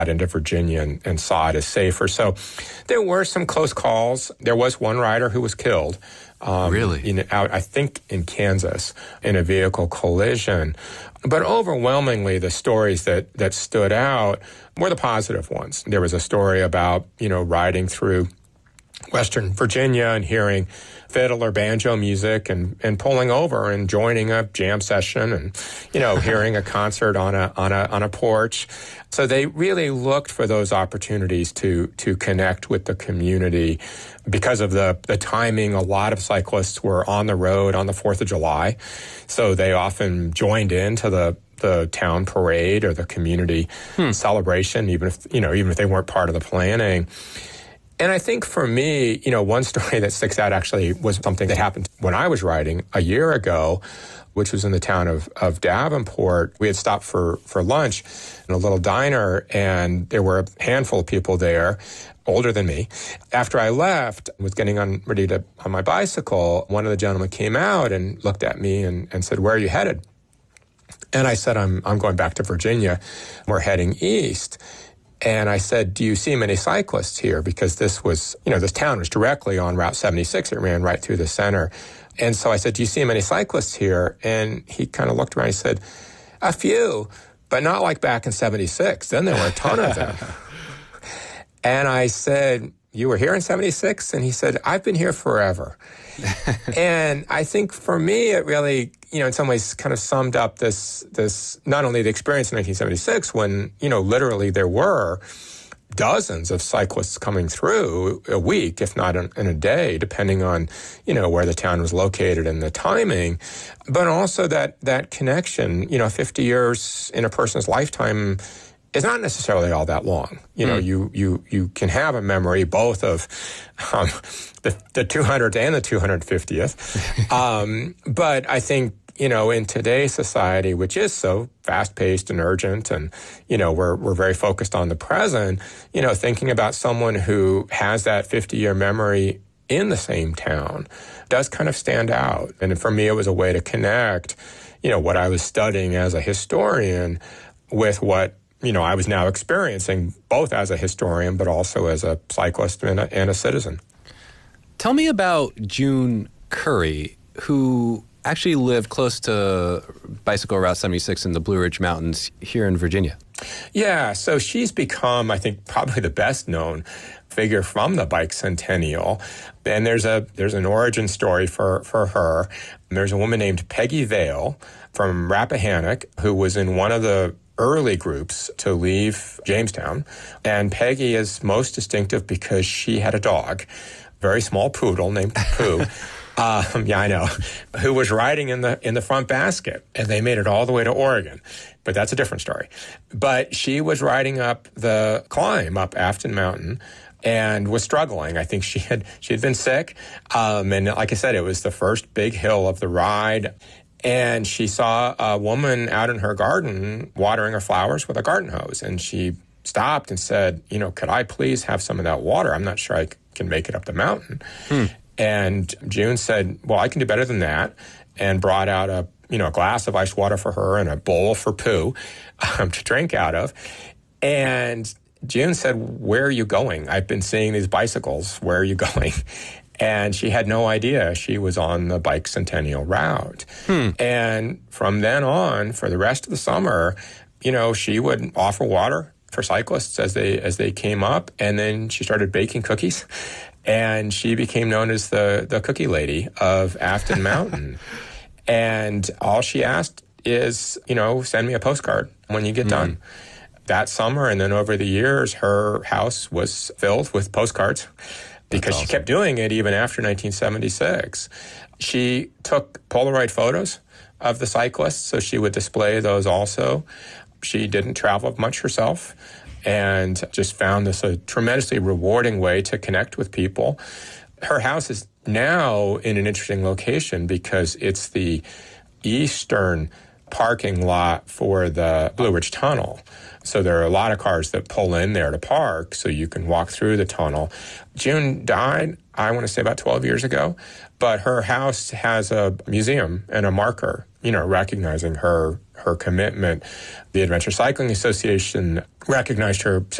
into Virginia and saw it as safer. So there were some close calls. There was one rider who was killed. Really? Out, I think, in Kansas in a vehicle collision. But overwhelmingly, the stories that stood out were the positive ones. There was a story about, riding through Western Virginia and hearing fiddle or banjo music and pulling over and joining a jam session and, hearing a concert on a porch. So they really looked for those opportunities to connect with the community. Because of the timing, a lot of cyclists were on the road on the 4th of July. So they often joined into the town parade or the community celebration, even if they weren't part of the planning. And I think for me, one story that sticks out actually was something that happened when I was riding a year ago, which was in the town of Davenport. We had stopped for lunch in a little diner, and there were a handful of people there, older than me. After I left, was getting ready on my bicycle, one of the gentlemen came out and looked at me and said, "Where are you headed?" And I said, I'm going back to Virginia. We're heading east. And I said, "Do you see many cyclists here?" Because this was, this town was directly on Route 76. It ran right through the center. And so I said, "Do you see many cyclists here?" And he kind of looked around and he said, "A few, but not like back in 76. Then there were a ton of them." And I said, "You were here in 76? And he said, "I've been here forever." And I think for me, it really, in some ways kind of summed up this not only the experience in 1976 when, literally there were dozens of cyclists coming through a week, if not in a day, depending on, where the town was located and the timing, but also that connection, 50 years in a person's lifetime is not necessarily all that long. You can have a memory both of the 200th and the 250th. But I think, in today's society, which is so fast-paced and urgent, and, we're very focused on the present, thinking about someone who has that 50-year memory in the same town does kind of stand out. And for me, it was a way to connect, what I was studying as a historian with what I was now experiencing both as a historian, but also as a cyclist and a citizen. Tell me about June Curry, who actually lived close to Bicycle Route 76 in the Blue Ridge Mountains here in Virginia. Yeah, so she's become, I think, probably the best known figure from the Bike Centennial. And there's an origin story for her. There's a woman named Peggy Vale from Rappahannock who was in one of the early groups to leave Jamestown. And Peggy is most distinctive because she had a dog, a very small poodle named Pooh. Yeah, I know, who was riding in the front basket, and they made it all the way to Oregon. But that's a different story. But she was riding up the climb up Afton Mountain and was struggling. I think she had been sick. And like I said, it was the first big hill of the ride. And she saw a woman out in her garden watering her flowers with a garden hose. And she stopped and said, "Could I please have some of that water? I'm not sure I can make it up the mountain." And June said, "Well, I can do better than that," and brought out a glass of ice water for her and a bowl for Pooh to drink out of. And June said, "Where are you going? I've been seeing these bicycles. Where are you going?" And she had no idea she was on the Bike Centennial route. And from then on, for the rest of the summer, she would offer water for cyclists as they came up. And then she started baking cookies. And she became known as the cookie lady of Afton Mountain. And all she asked is, send me a postcard when you get done. That summer and then over the years, her house was filled with postcards. Because she kept doing it even after 1976. She took Polaroid photos of the cyclists, so she would display those also. She didn't travel much herself and just found this a tremendously rewarding way to connect with people. Her house is now in an interesting location because it's the eastern parking lot for the Blue Ridge Tunnel. So there are a lot of cars that pull in there to park so you can walk through the tunnel. June died, I want to say about 12 years ago, but her house has a museum and a marker recognizing her commitment. The Adventure Cycling Association recognized her